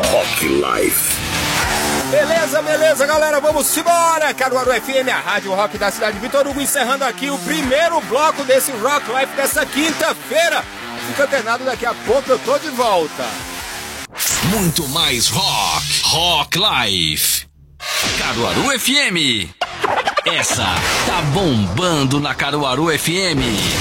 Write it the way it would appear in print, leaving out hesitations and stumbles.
Rock Life. Beleza, galera, vamos embora! Caruaru FM, a rádio rock da cidade de Vitor Hugo, encerrando aqui o primeiro bloco desse Rock Life dessa quinta-feira. Fica antenado, daqui a pouco eu tô de volta. Muito mais Rock Life. Caruaru FM. Essa tá bombando na Caruaru FM.